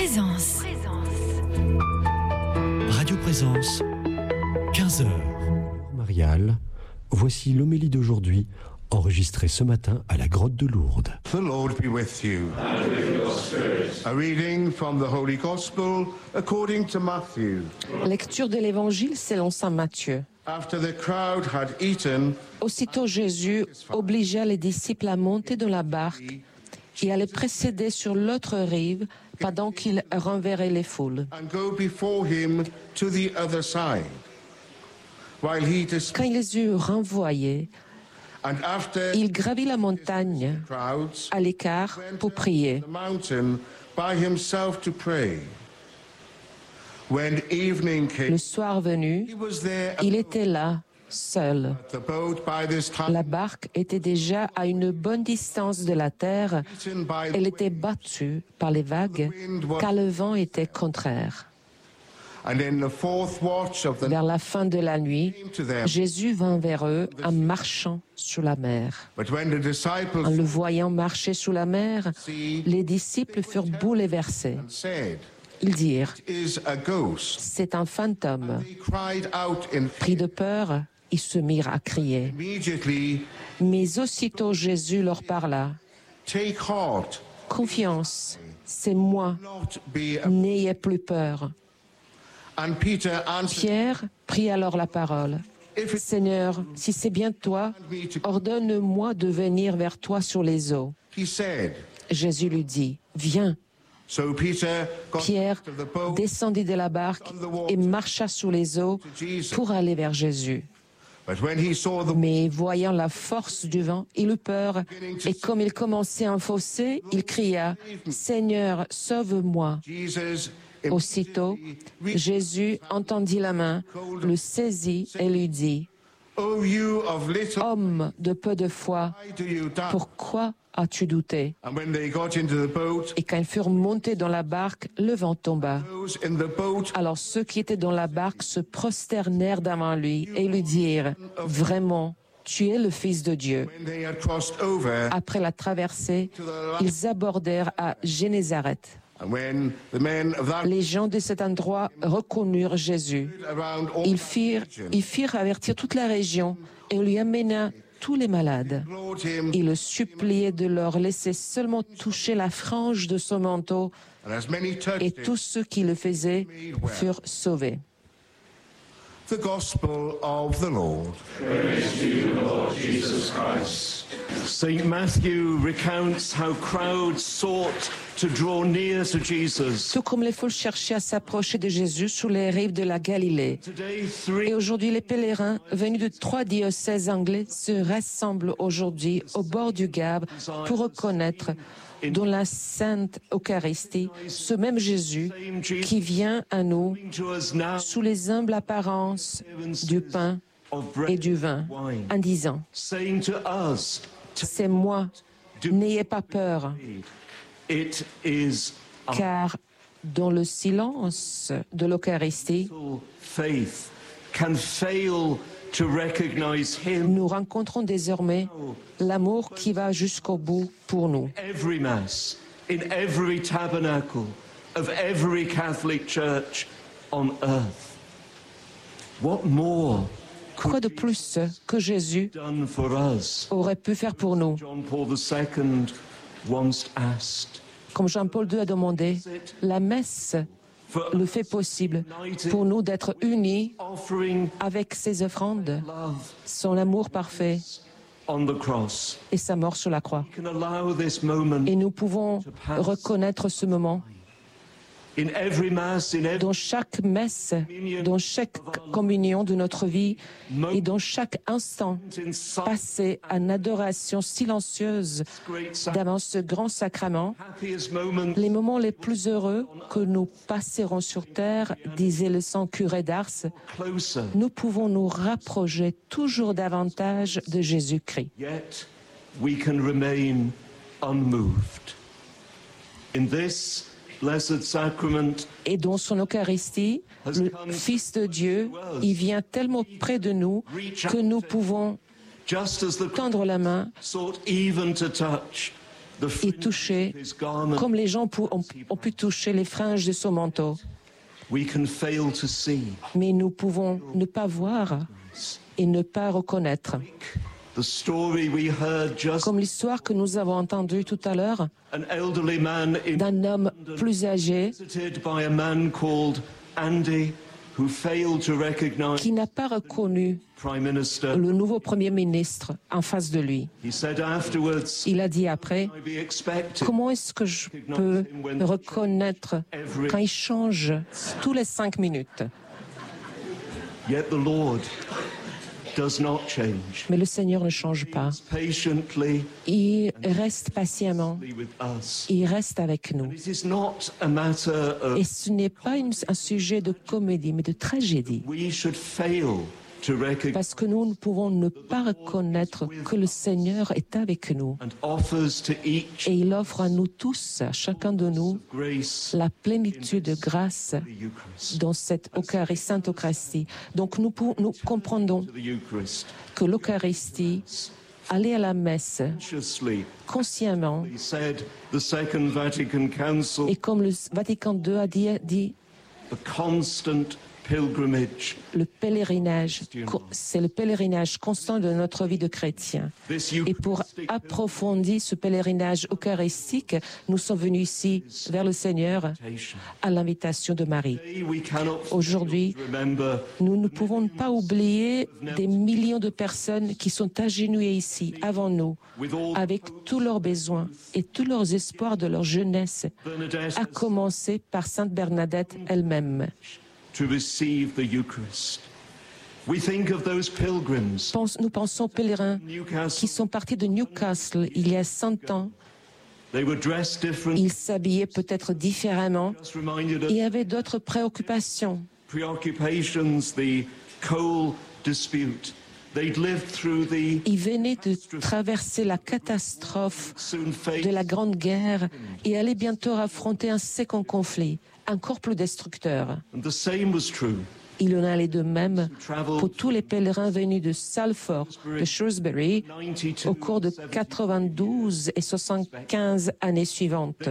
Présence. Radio Présence, 15h. Marial, voici l'homélie d'aujourd'hui, enregistrée ce matin à la grotte de Lourdes. The Lord be with you. And with your spirit. A reading from the Holy Gospel according to Matthew. Lecture de l'Évangile selon saint Matthieu. After the crowd had eaten, Aussitôt Jésus obligea les disciples à monter dans la barque et à les précéder sur l'autre rive pendant qu'il renverrait les foules. and go before him to the other side, while he Quand il les eut renvoyés, and after il gravit la montagne crowds à l'écart pour prier. the mountain by himself to pray. When evening came, Le soir venu, he was there il était là, seul. at the boat by this time, La barque était déjà à une bonne distance de la terre. beaten by Elle the était battue par les vagues car le vent était contraire. and in the fourth watch of the Vers la fin de la nuit, came to them. Jésus vint vers eux en marchant sur la mer. But when the disciples En le voyant marcher sous la mer, les disciples furent bouleversés. said, Ils dirent, "It is a ghost," c'est un fantôme. they cried out in Pris de peur, ils se mirent à crier. immediately, Mais aussitôt Jésus leur parla. "Take heart, Confiance, c'est moi, not be afraid." n'ayez plus peur. And Peter answered, Pierre prit alors la parole. "If it Seigneur, si c'est bien toi, me to," ordonne-moi de venir vers toi sur les eaux. he said. Jésus lui dit, viens. So Peter got Pierre out of the boat, descendit de la barque et marcha sous les eaux pour aller vers Jésus. but when he saw the Mais voyant la force du vent, il eut peur, et comme il commençait à enfoncer, il cria, Seigneur, sauve-moi. Jesus Aussitôt, Jésus entendit la main, le saisit et lui dit, "O you of little, Homme de peu de foi, why do you doubt?" pourquoi as-tu douté? And when they got into the boat, Et quand ils furent montés dans la barque, le vent tomba. those in the boat Alors ceux qui étaient dans la barque se prosternèrent devant lui et lui dirent, Vraiment, tu es le Fils de Dieu. when they had crossed over, Après la traversée, ils abordèrent à Génézareth. and when the men of that Les gens de cet endroit reconnurent Jésus. around all Ils firent avertir toute la région et on lui amena tous les malades. implored him, Ils le suppliaient de leur laisser seulement toucher la frange de son manteau, and as many et touched tous him. ceux qui le faisaient furent sauvés. The Gospel of the Lord. Praise to you, Lord Jesus Christ. St. Matthew recounts how crowds sought to draw near to Jesus. Tout comme les foules cherchaient à s'approcher de Jésus sur les rives de la Galilée. Today, Et three aujourd'hui, les pèlerins venus de 3 diocèses anglais se rassemblent aujourd'hui au bord du Gave pour reconnaître dans la Sainte Eucharistie ce même Jésus qui vient à nous to us now sous les humbles apparences du pain of et bread du vin, and wine, en disant, saying to us, c'est moi, n'ayez pas peur, it is car dans le silence de l'Eucharistie, our faith can fail to recognize him. nous rencontrons désormais l'amour qui va jusqu'au bout pour nous. Every Mass, in every tabernacle of every Catholic Church on earth. What more Quoi de plus que Jésus done for us? aurait pu faire pour nous? John Paul II once asked, Comme Jean-Paul II a demandé, la messe for le fait possible pour nous d'être unis offering avec ses offrandes, love son amour parfait on the cross. et sa mort sur la croix. We can allow this moment Et nous pouvons reconnaître ce moment in every Mass, in every dans chaque messe, dans chaque communion de notre vie et dans chaque instant in silence, passé en adoration silencieuse great devant ce grand sacrement. happiest moment Les moments les plus heureux que nous passerons sur terre, disait le saint curé d'Ars, closer. nous pouvons nous rapprocher toujours davantage de Jésus-Christ. Yet we can remain unmoved. In this blessed sacrament, Et dans son Eucharistie, le Fils de Dieu, il vient tellement près de nous que nous pouvons just as the tendre la main sought even to touch et toucher, comme les gens ont pu toucher les fringes de son manteau. Mais nous pouvons ne pas voir et ne pas reconnaître. Comme l'histoire que nous avons entendue tout à l'heure d'un homme plus âgé qui n'a pas reconnu le nouveau Premier ministre en face de lui. Il a dit après, comment est-ce que je peux me reconnaître quand il change tous les 5 minutes? Mais le Seigneur ne change pas. Il reste patiemment. Il reste avec nous. Et ce n'est pas un sujet de comédie, mais de tragédie. Parce que nous ne pouvons ne pas reconnaître que le Seigneur est avec nous. Et il offre à nous tous, à chacun de nous, la plénitude de grâce dans cette Sainte Eucharistie. Donc nous comprenons que l'Eucharistie, aller à la messe consciemment, et comme le Vatican II a dit, le pèlerinage, c'est le pèlerinage constant de notre vie de chrétien. Et pour approfondir ce pèlerinage eucharistique, nous sommes venus ici vers le Seigneur à l'invitation de Marie. Aujourd'hui, nous ne pouvons pas oublier des millions de personnes qui sont agenouillées ici avant nous, avec tous leurs besoins et tous leurs espoirs de leur jeunesse, à commencer par Sainte Bernadette elle-même. Nous pensons aux pèlerins qui sont partis de Newcastle il y a 100 ans. Ils s'habillaient peut-être différemment et avaient d'autres préoccupations. Ils venaient de traverser la catastrophe de la Grande Guerre et allaient bientôt affronter un second conflit, encore plus destructeur. Il en allait de même pour tous les pèlerins venus de Salford, de Shrewsbury, au cours de 92 et 75 années suivantes.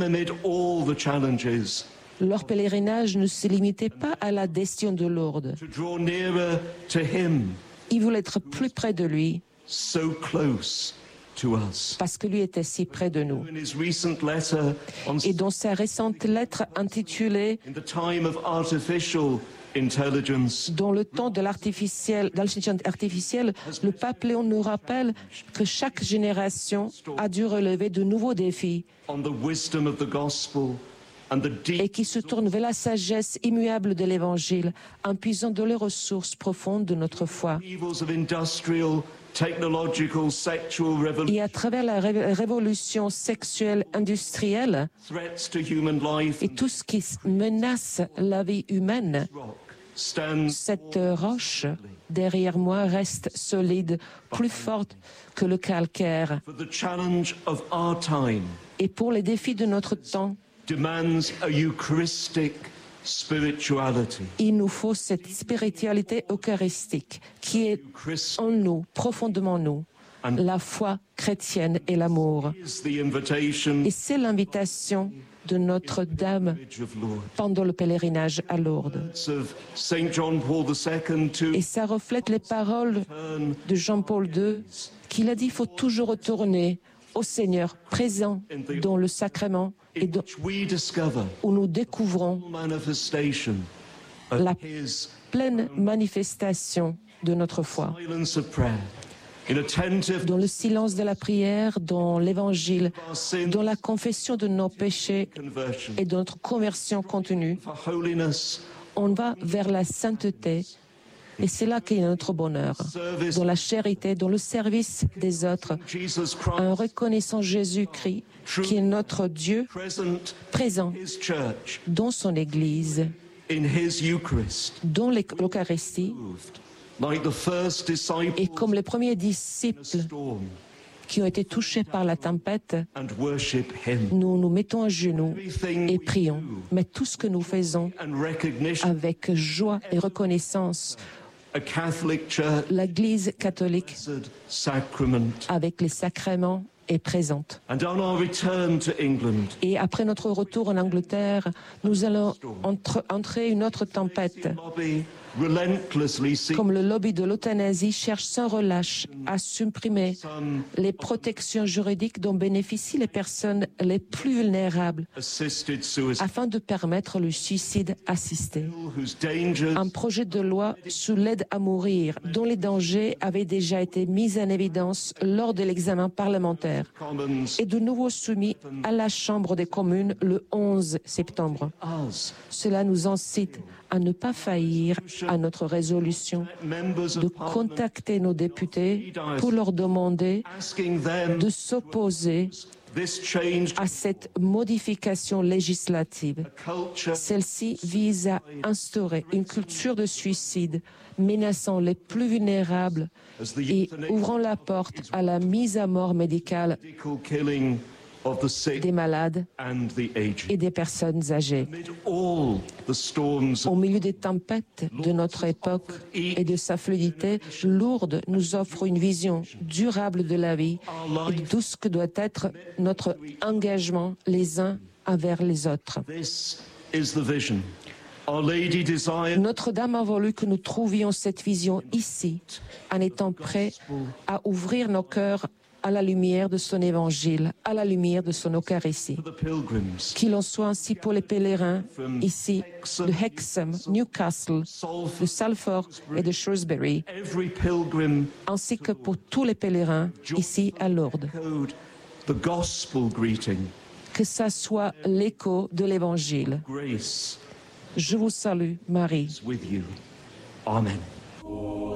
Leur pèlerinage ne se limitait pas à la destination de Lourdes. Ils voulaient être plus près de lui, parce que lui était si près de nous. Et dans sa récente lettre intitulée « Dans le temps de l'intelligence artificielle », le pape Léon nous rappelle que chaque génération a dû relever de nouveaux défis et qui se tournent vers la sagesse immuable de l'Évangile, en puisant dans les ressources profondes de notre foi. Et à travers la révolution sexuelle industrielle et tout ce qui menace la vie humaine, cette roche derrière moi reste solide, plus forte que le calcaire. Et pour les défis de notre temps, il nous faut cette spiritualité eucharistique qui est en nous, profondément en nous, la foi chrétienne et l'amour. Et c'est l'invitation de Notre-Dame pendant le pèlerinage à Lourdes. Et ça reflète les paroles de Jean-Paul II, qu'il a dit qu'il faut toujours retourner au Seigneur présent dans le sacrement et où nous découvrons la pleine manifestation de notre foi. Dans le silence de la prière, dans l'Évangile, dans la confession de nos péchés et de notre conversion continue, on va vers la sainteté. Et c'est là qu'est notre bonheur, dans la charité, dans le service des autres, en reconnaissant Jésus-Christ, qui est notre Dieu présent dans son Église, dans l'Eucharistie, et comme les premiers disciples qui ont été touchés par la tempête, nous nous mettons à genoux et prions. Mais tout ce que nous faisons avec joie et reconnaissance, l'Église catholique, avec les sacrements est présente. And on our return to England, Et après notre retour en Angleterre, nous allons entrer une autre tempête. lobby relentlessly seek Comme le lobby de l'euthanasie cherche sans relâche à supprimer les protections juridiques dont bénéficient les personnes les plus vulnérables assisted suicide, afin de permettre le suicide assisté. whose dangers Un projet de loi sous l'aide à mourir, dont les dangers avaient déjà été mis en évidence lors de l'examen parlementaire, Commons est de nouveau soumis à la Chambre des communes le 11 septembre. us, Cela nous incite à ne pas faillir à notre résolution members de of Parliament, contacter nos députés pour leur demander asking them de s'opposer this change à cette modification législative. culture Celle-ci vise à instaurer une culture de suicide menaçant les plus vulnérables as the et ouvrant la porte à la mise à mort médicale medical killing of the sick des malades and the aged. et des personnes âgées. Amid all the storms Au milieu des tempêtes de notre époque et de sa fluidité, Lourdes nous offre une vision durable de la vie et de tout ce que doit être notre engagement les uns envers les autres. this is the vision. Our Lady desired Notre-Dame a voulu que nous trouvions cette vision ici, en étant prêts à ouvrir nos cœurs à la lumière de son évangile, à la lumière de son Eucharistie. the pilgrims, Qu'il en soit ainsi pour les pèlerins ici de Hexham, Newcastle, de Salford et de Shrewsbury, every pilgrim ainsi que pour tous les pèlerins ici à Lourdes. code the gospel greeting. Que ça soit l'écho de l'Évangile. Grace Je vous salue, Marie. is with you. Amen.